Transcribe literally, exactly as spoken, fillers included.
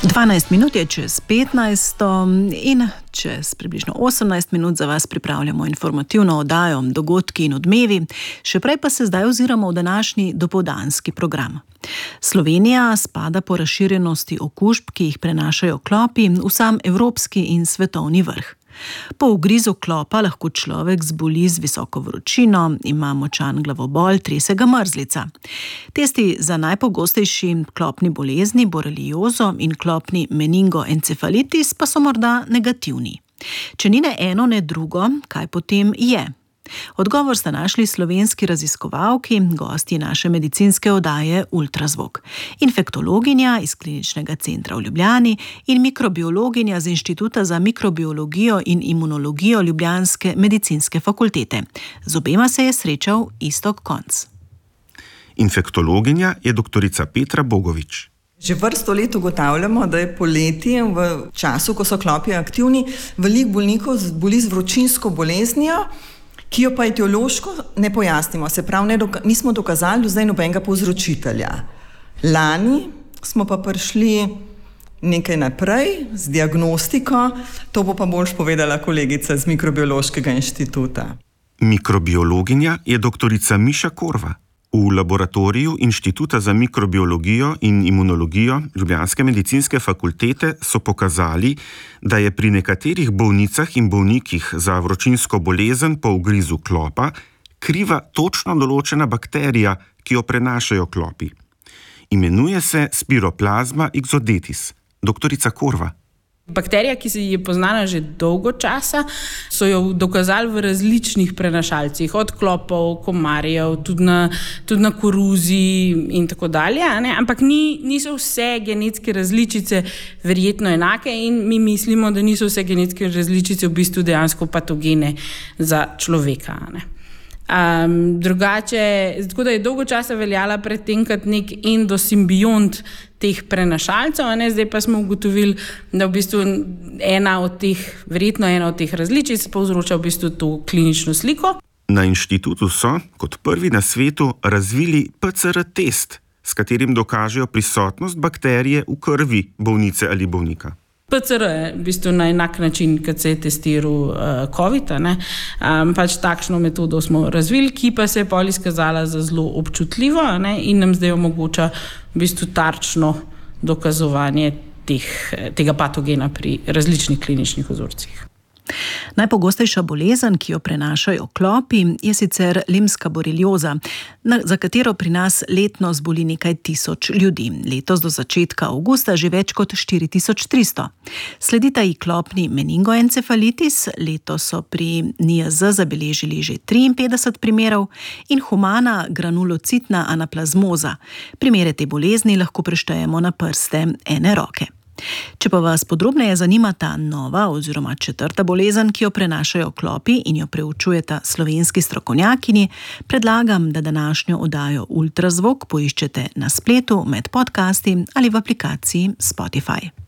dvanajst minut je čez petnajsto in čez približno osemnajst minut za vas pripravljamo informativno oddajo Dogodki in odmevi, še prej pa se zdaj oziramo v današnji dopoldanski program. Slovenija spada po razširjenosti okužb, ki jih prenašajo klopi, v sam evropski in svetovni vrh. Po ugrizu klopa lahko človek zboli z visoko vročino, ima močan glavobol, trese ga mrzlica. Testi za najpogostejši klopni bolezni, boreliozo in klopni meningoencefalitis pa so morda negativni. Če ni ne eno, ne drugo, kaj potem je? Odgovor sta našli slovenski raziskovalki, gosti naše medicinske oddaje Ultrazvok. Infektologinja iz Kliničnega centra v Ljubljani in mikrobiologinja z Inštituta za mikrobiologijo in imunologijo Ljubljanske medicinske fakultete. Z obema se je srečal Iztok Konc. Infektologinja je doktorica Petra Bogovič. Že vrsto let ugotavljamo, da je poleti v času, ko so klopi aktivni, veliko bolnikov zboli z vročinsko boleznijo, ki jo pa etiološko ne pojasnimo, se pravi, ne doka- nismo dokazali do zdaj nobenega povzročitelja. Lani smo pa prišli nekaj naprej z diagnostiko, to bo pa boljš povedala kolegica z Mikrobiološkega inštituta. Mikrobiologinja je doktorica Miša Korva. V laboratoriju Inštituta za mikrobiologijo in imunologijo Ljubljanske medicinske fakultete so pokazali, da je pri nekaterih bolnicah in bolnikih za vročinsko bolezen po ugrizu klopa kriva točno določena bakterija, ki jo prenašajo klopi. Imenuje se Spiroplazma ixodetis. Doktorica Korva. Bakterija, ki se je poznana že dolgo časa, so jo dokazali v različnih prenašalcih, od klopov, komarjev, tudi na, tudi na koruzi in tako dalje, ne? Ampak ni, niso vse genetske različice verjetno enake in mi mislimo, da niso vse genetske različice v bistvu dejansko patogene za človeka, ne? Um, drugače, tako da je dolgo časa veljala predtem kot nek endosimbiont teh prenašalcev, ne? Zdaj pa smo ugotovili, da v bistvu ena od teh, verjetno ena od teh različic povzroča v bistvu to klinično sliko. Na inštitutu so, kot prvi na svetu, razvili P C R test, s katerim dokažejo prisotnost bakterije v krvi bolnice ali bolnika. P C R je v bistvu na enak način, kot se je testiral uh, COVID, ne? Um, pač takšno metodo smo razvili, ki pa se je pol izkazala za zelo občutljivo, ne? In nam zdaj omogoča v bistvu tarčno dokazovanje teh, tega patogena pri različnih kliničnih vzorcih. Najpogostejša bolezen, ki jo prenašajo klopi, je sicer limska borelioza, za katero pri nas letno zboli nekaj tisoč ljudi. Letos do začetka avgusta že več kot štiri tisoč tristo. Sledita ji klopni meningoencefalitis, letos so pri N I A Z zabeležili že triinpetdeset primerov, in humana granulocitna anaplazmoza. Primere te bolezni lahko preštejemo na prste ene roke. Če pa vas podrobneje zanima ta nova oziroma četrta bolezen, ki jo prenašajo klopi in jo preučujeta slovenski strokovnjakini, predlagam, da današnjo oddajo Ultrazvok poiščete na spletu med podcasti ali v aplikaciji Spotify.